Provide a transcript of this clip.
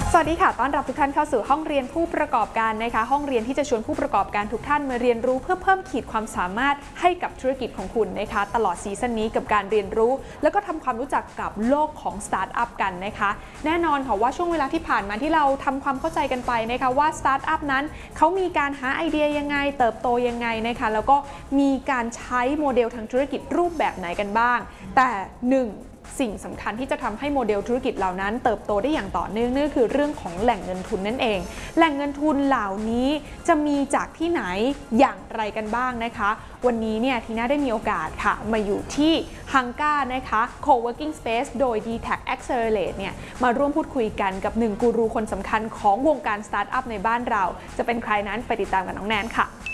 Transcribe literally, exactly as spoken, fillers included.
สวัสดีค่ะต้อนรับทุกท่านเข้าสู่ห้องเรียนผู้ประกอบการนะคะห้องเรียนที่จะชวนผู้ประกอบการทุกท่านมาเรียนรู้เพื่อเพิ่มขีดความสามารถให้กับธุรกิจของคุณนะคะตลอดซีซั่นนี้กับการเรียนรู้แล้วก็ทำความรู้จักกับโลกของสตาร์ทอัพกันนะคะแน่นอนค่ะว่าช่วงเวลาที่ผ่านมาที่เราทำความเข้าใจกันไปนะคะว่าสตาร์ทอัพนั้นเขามีการหาไอเดียยังไงเติบโตยังไงนะคะแล้วก็มีการใช้โมเดลทางธุรกิจรูปแบบไหนกันบ้างแต่หนึ่งสิ่งสำคัญที่จะทำให้โมเดลธุรกิจเหล่านั้นเติบโตได้อย่างต่อเนื่องนั่นคือเรื่องของแหล่งเงินทุนนั่นเองแหล่งเงินทุนเหล่านี้จะมีจากที่ไหนอย่างไรกันบ้างนะคะวันนี้เนี่ยทีน่าได้มีโอกาสค่ะมาอยู่ที่ Hungka นะคะ Co-working Space โดย ดี แท็ก Accelerate เนี่ยมาร่วมพูดคุยกันกับหนึ่งกูรูคนสำคัญของวงการสตาร์ทอัพในบ้านเราจะเป็นใครนั้นไปติดตามกับน้องแนนค่ะ